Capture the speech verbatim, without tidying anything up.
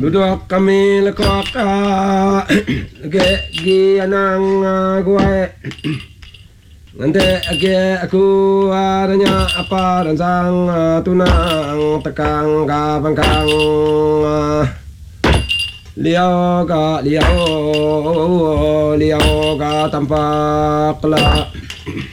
Duduk kami lekok ge gi anang gue nanti ge aku adanya apa dan sang tunang tekang ka bangkang liau ka liau liau ka tampak la